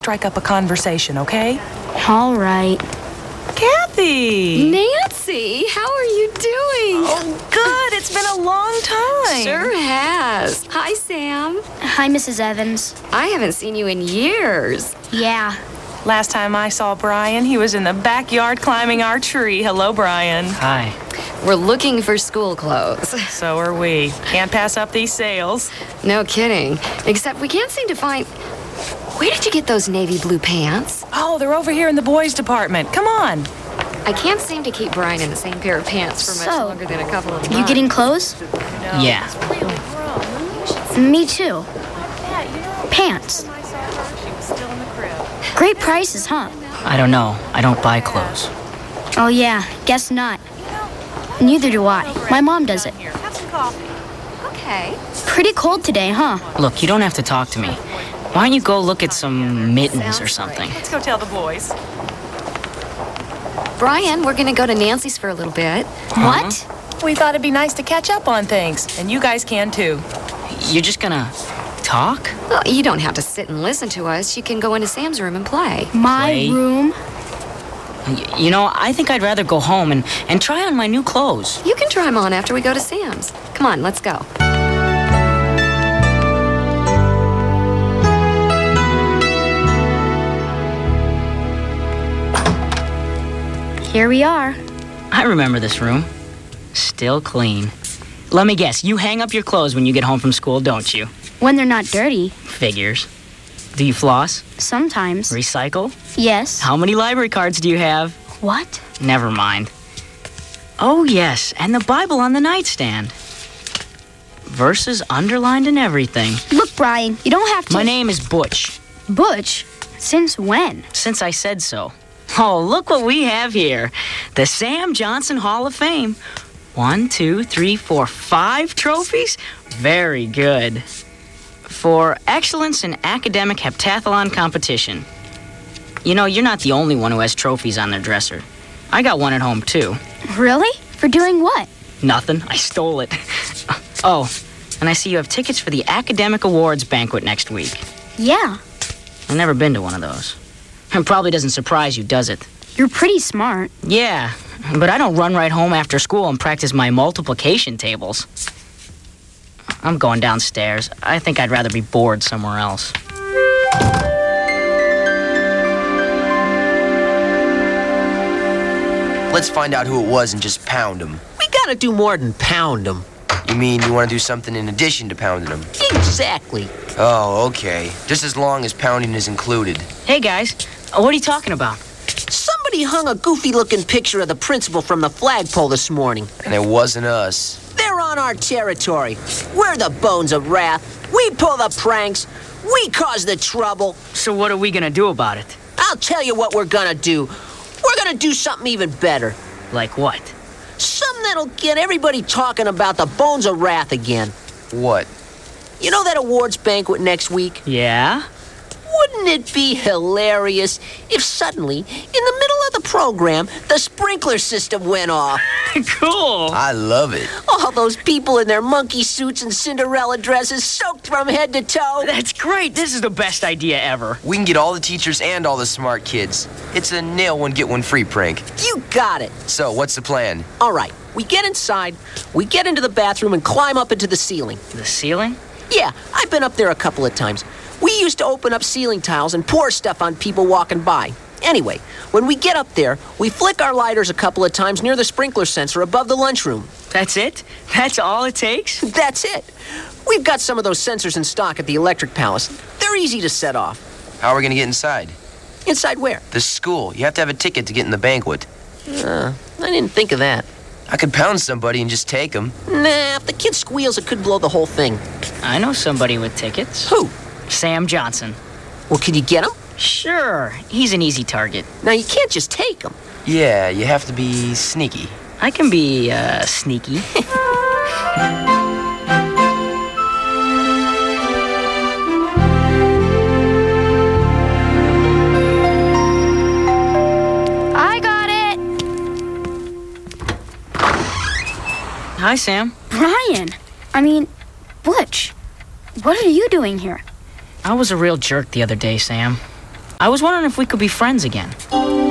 strike up a conversation, okay? All right. Kathy! Nancy, how are you doing? Oh, good. It's been a long time. Sure has. Hi, Sam. Hi, Mrs. Evans. I haven't seen you in years. Yeah. Last time I saw Brian, he was in the backyard climbing our tree. Hello, Brian. Hi. We're looking for school clothes. So are we. Can't pass up these sales. No kidding. Except we can't seem to find... Where did you get those navy blue pants? Oh, they're over here in the boys' department. Come on. I can't seem to keep Brian in the same pair of pants for much So, longer than a couple of months. You getting clothes? No, Yeah. it's really grown. Me too. Yeah, you know, Pants. when I saw her, she was still in the crib. Great prices, huh? I don't know. I don't buy clothes. Oh, yeah. Guess not. Neither do I. My mom does it. Here, have some coffee. Okay. Pretty cold today, huh? Look, you don't have to talk to me. Why don't you go look at some mittens or something? Let's go tell the boys. Brian, we're going to go to Nancy's for a little bit. What? We thought it'd be nice to catch up on things, and you guys can too. You're just gonna talk? Well, you don't have to sit and listen to us. You can go into Sam's room and play. My Play? room? You know, I think I'd rather go home and try on my new clothes. You can try them on after we go to Sam's. Come on, let's go. Here we are. I remember this room. Still clean. Let me guess, you hang up your clothes when you get home from school, don't you? When they're not dirty. Figures. Do you floss? Sometimes. Recycle? Yes. How many library cards do you have? What? Never mind. Oh, yes, and the Bible on the nightstand. Verses underlined and everything. Look, Brian, you don't have to... My name is Butch. Butch? Since when? Since I said so. Oh, look what we have here. The Sam Johnson Hall of Fame. 1, 2, 3, 4, 5 trophies? Very good. For excellence in academic heptathlon competition. You know, you're not the only one who has trophies on their dresser. I got one at home, too. Really? For doing what? Nothing. I stole it. Oh, and I see you have tickets for the Academic Awards banquet next week. Yeah. I've never been to one of those. It probably doesn't surprise you, does it? You're pretty smart. Yeah, but I don't run right home after school and practice my multiplication tables. I'm going downstairs. I think I'd rather be bored somewhere else. Let's find out who it was and just pound him. We gotta do more than pound them. You mean you want to do something in addition to pounding him? Exactly. Oh, okay. Just as long as pounding is included. Hey, guys, what are you talking about? Somebody hung a goofy-looking picture of the principal from the flagpole this morning. And it wasn't us. They're on our territory. We're the Bones of Wrath. We pull the pranks. We cause the trouble. So what are we gonna do about it? I'll tell you what we're gonna do. We're gonna do something even better. Like what? Something that'll get everybody talking about the Bones of Wrath again. What? You know that awards banquet next week? Yeah? Wouldn't it be hilarious if suddenly, in the middle of the program, the sprinkler system went off? Cool. I love it. All those people in their monkey suits and Cinderella dresses soaked from head to toe. That's great. This is the best idea ever. We can get all the teachers and all the smart kids. It's a nail one, get one free prank. You got it. So, what's the plan? All right, we get inside, we get into the bathroom and climb up into the ceiling. The ceiling? Yeah, I've been up there a couple of times. We used to open up ceiling tiles and pour stuff on people walking by. Anyway, when we get up there, we flick our lighters a couple of times near the sprinkler sensor above the lunchroom. That's it? That's all it takes? That's it. We've got some of those sensors in stock at the Electric Palace. They're easy to set off. How are we going to get inside? Inside where? The school. You have to have a ticket to get in the banquet. I didn't think of that. I could pound somebody and just take them. Nah, if the kid squeals, it could blow the whole thing. I know somebody with tickets. Who? Sam Johnson. Well, can you get him? Sure, he's an easy target. Now, you can't just take him. Yeah, you have to be sneaky. I can be, sneaky. I got it! Hi, Sam. Brian! Butch. What are you doing here? I was a real jerk the other day, Sam. I was wondering if we could be friends again.